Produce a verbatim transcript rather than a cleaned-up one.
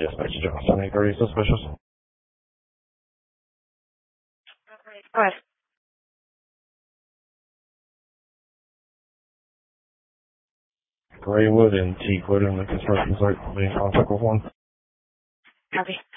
Dispatch Johnson, Agree suspicious. Go ahead. Graywood and Teakwood in the construction site, be in contact with one. Copy.